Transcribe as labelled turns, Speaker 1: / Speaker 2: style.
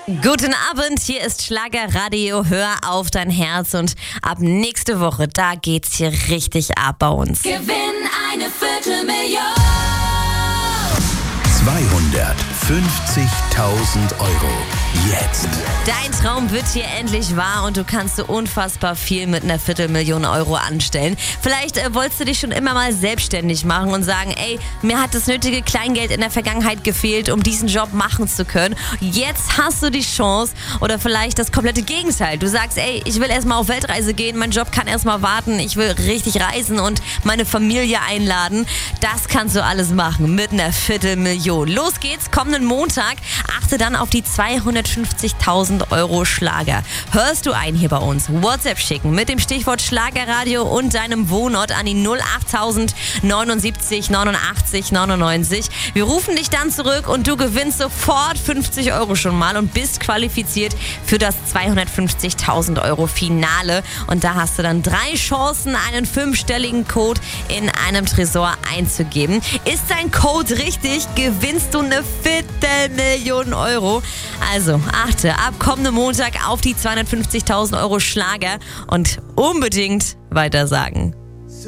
Speaker 1: Guten Abend, hier ist Schlagerradio, hör auf dein Herz und ab nächste Woche, da geht's hier richtig ab bei uns.
Speaker 2: Gewinn eine Viertelmillion.
Speaker 3: 250.000 Euro. Jetzt.
Speaker 1: Dein Traum wird hier endlich wahr und du kannst so unfassbar viel mit einer Viertelmillion Euro anstellen. Vielleicht wolltest du dich schon immer mal selbstständig machen und sagen, ey, mir hat das nötige Kleingeld in der Vergangenheit gefehlt, um diesen Job machen zu können. Jetzt hast du die Chance oder vielleicht das komplette Gegenteil. Du sagst, ey, ich will erstmal auf Weltreise gehen, mein Job kann erstmal warten, ich will richtig reisen und meine Familie einladen. Das kannst du alles machen mit einer Viertelmillion. Los geht's, kommenden Montag. Achte dann auf die 250.000 Euro Schlager. Hörst du einen hier bei uns? WhatsApp schicken mit dem Stichwort Schlagerradio und deinem Wohnort an die 08000 79 89 99. Wir rufen dich dann zurück und du gewinnst sofort 50 Euro schon mal und bist qualifiziert für das 250.000 Euro Finale. Und da hast du dann 3 Chancen, einen 5-stelligen Code in einem Tresor einzugeben. Ist dein Code richtig, gewinnst du eine Viertelmillion Euro. Also achte ab kommenden Montag auf die 250.000 Euro Schlager und unbedingt weitersagen.